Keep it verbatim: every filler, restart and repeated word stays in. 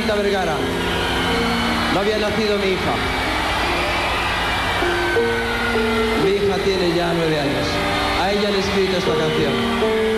Anita Vergara. No había nacido mi hija. Mi hija tiene ya nueve años. A ella le he escrito esta canción.